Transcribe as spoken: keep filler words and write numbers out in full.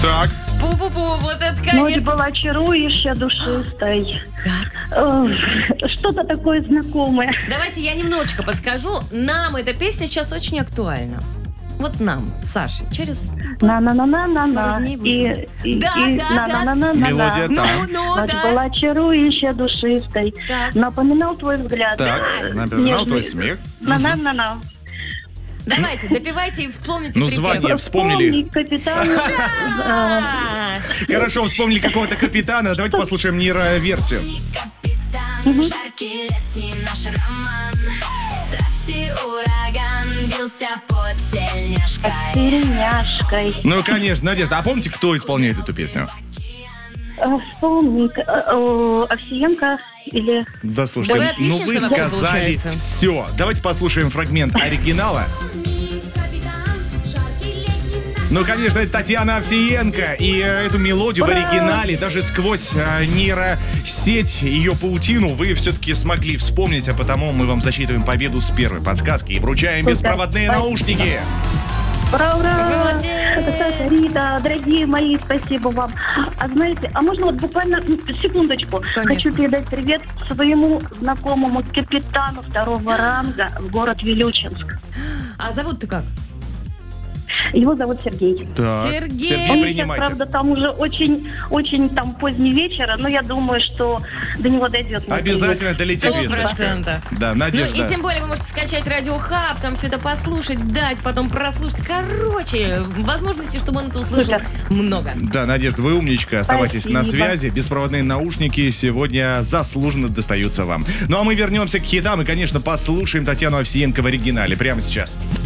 Так. Пу-пу-пу, вот это, Ночь конечно. была чарующая, душистой. Так, Э, Что-то такое знакомое. давайте я немножечко подскажу. Нам эта песня сейчас очень актуальна. Вот нам, Саше, через... На-на-на-на-на-на. Пару дней И, и, Да, и да, на-на-на-на-на-на. Мелодия Ну, так. ну, Ночь да. была чарующая, душистой. Так. Напоминал твой взгляд. Так, э, напоминал нежный. твой смех. На-на-на-на. Давайте, допивайте и вспомните Ну, припев. звание вспомнили. Вспомни, капитан. э, А, Хорошо, вспомнили какого-то капитана. Давайте послушаем нейроверсию. Капитан, жаркий летний наш роман. Страсти ураган бился под тельняшкой. Тельняшкой. Ну, конечно, Надежда. А помните, кто исполняет эту песню? Э, Вспомни. э, э, Овсиенко или... Да, Да вы слушайте, ну вы отличница какая, сказали получается. все. Давайте послушаем фрагмент оригинала. Ну, конечно, это Татьяна Овсиенко. И э, эту мелодию в оригинале, даже сквозь э, нейросеть, ее паутину, вы все-таки смогли вспомнить, а потому мы вам засчитываем победу с первой подсказки и вручаем Супер. беспроводные Спасибо. наушники. Ура, ура! Молодец! Саша, Рита, дорогие мои, спасибо вам. А знаете, а можно вот буквально ну, секундочку? Конечно. Хочу передать привет своему знакомому капитану второго ранга в город Вилючинск. а зовут-то как? Его зовут Сергей. Так, Сергей! Сергей, Он сейчас, принимайте. правда, там уже очень, очень там поздний вечер, но я думаю, что до него дойдет. мой Обязательно привет. долетит Сто весточка. процентов. Да, Ну Надежда. и тем более вы можете скачать Радиохаб, там все это послушать, дать, потом прослушать. Короче, возможностей, чтобы он это услышал, Супер. много. Да, Надежда, вы умничка. Оставайтесь на Спасибо. связи. Беспроводные наушники сегодня заслуженно достаются вам. Ну а мы вернемся к хитам и, конечно, послушаем Татьяну Овсиенко в оригинале прямо сейчас.